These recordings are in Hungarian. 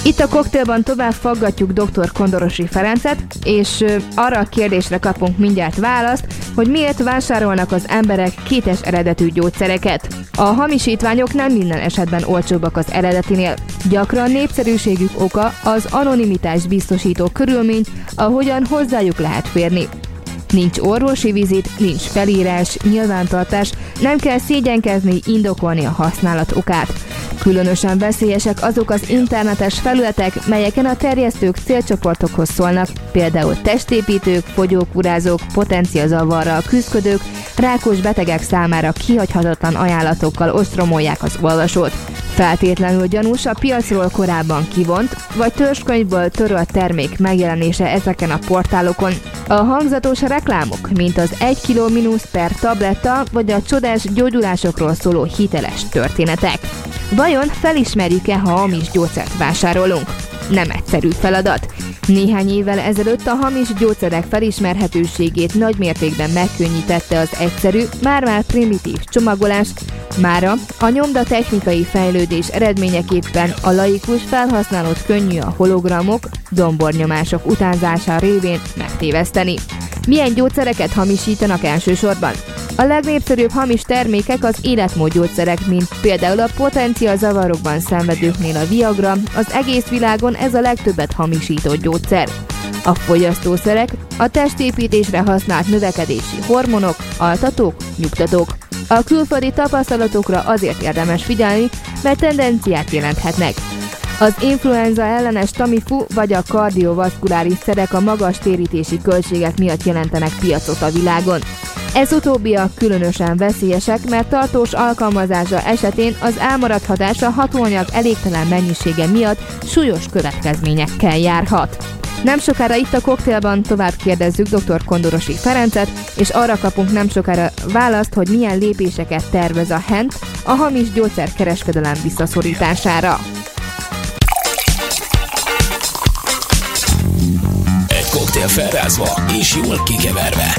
Itt a koktélban tovább faggatjuk dr. Kondorossy Ferencet, és arra a kérdésre kapunk mindjárt választ, hogy miért vásárolnak az emberek kétes eredetű gyógyszereket. A hamisítványok nem minden esetben olcsóbbak az eredetinél. Gyakran népszerűségük oka az anonimitást biztosító körülmény, ahogyan hozzájuk lehet férni. Nincs orvosi vizit, nincs felírás, nyilvántartás, nem kell szégyenkezni, indokolni a használat okát. Különösen veszélyesek azok az internetes felületek, melyeken a terjesztők célcsoportokhoz szólnak, például testépítők, fogyókúrázók, potenciazavarral küzdködők, rákos betegek számára kihagyhatatlan ajánlatokkal ostromolják az olvasót. Feltétlenül gyanús a piacról korábban kivont, vagy törzskönyvből törölt termék megjelenése ezeken a portálokon. A hangzatos reklámok, mint az 1 kg mínusz per tabletta, vagy a csodás gyógyulásokról szóló hiteles történetek. Vajon felismerjük-e, ha hamis gyógyszert vásárolunk? Nem egyszerű feladat. Néhány évvel ezelőtt a hamis gyógyszerek felismerhetőségét nagymértékben megkönnyítette az egyszerű, már-már primitív csomagolás, mára a nyomdatechnikai fejlődés eredményeképpen a laikus felhasználót könnyű a hologramok, dombornyomások utánzása révén megtéveszteni. Milyen gyógyszereket hamisítanak elsősorban? A legnépszerűbb hamis termékek az életmódgyógyszerek, mint például a potenciazavarokban szenvedőknél a Viagra, az egész világon ez a legtöbbet hamisított gyógyszer. A fogyasztószerek, a testépítésre használt növekedési hormonok, altatók, nyugtatók. A külföldi tapasztalatokra azért érdemes figyelni, mert tendenciát jelenthetnek. Az influenza ellenes Tamiflu vagy a kardiovaszkuláris szerek a magas térítési költségek miatt jelentenek piacot a világon. Ez utóbbiak különösen veszélyesek, mert tartós alkalmazása esetén az elmaradhatás a hatóanyag elégtelen mennyisége miatt súlyos következményekkel járhat. Nem sokára itt a koktélban tovább kérdezzük dr. Kondorossy Ferencet, és arra kapunk nem sokára választ, hogy milyen lépéseket tervez a HENT a hamis gyógyszerkereskedelem visszaszorítására. Egy koktél felrázva és jól kikeverve.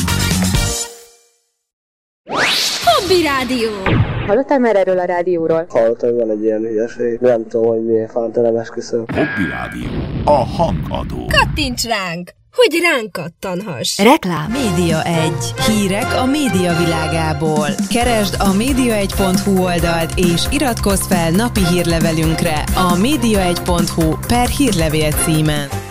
Hobby Rádió! Hallottál már erről a rádióról? Hallottam, van egy ilyen hülyeség. Nem tudom, hogy milyen fánta esküszöm. Hobby Rádió. A hangadó. Kattints ránk, hogy ránk kattanhass. Reklám. Média 1. Hírek a média világából. Keresd a média1.hu oldalt és iratkozz fel napi hírlevelünkre a média1.hu/hírlevél címen.